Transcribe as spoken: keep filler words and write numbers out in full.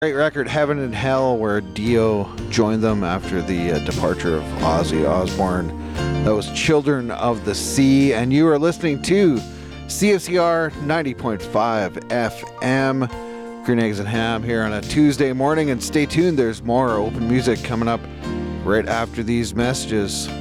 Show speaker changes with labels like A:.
A: Great record, Heaven and Hell, where Dio joined them after the uh, departure of Ozzy Osbourne. That was Children of the Sea, and you are listening to C F C R ninety point five F M. Green Eggs and Ham here on a Tuesday morning, and stay tuned, there's more open music coming up right after these messages.